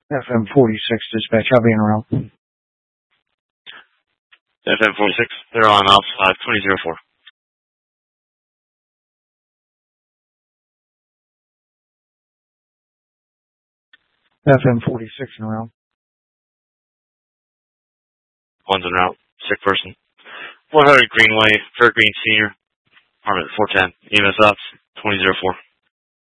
FM 46 dispatch, I'll be en route. FM 46, they're on off 2004. FM 46 en route. One's en route. Sick person. 100 Greenway, Fair Green Senior, Apartment 410, EMS Ops, 2004.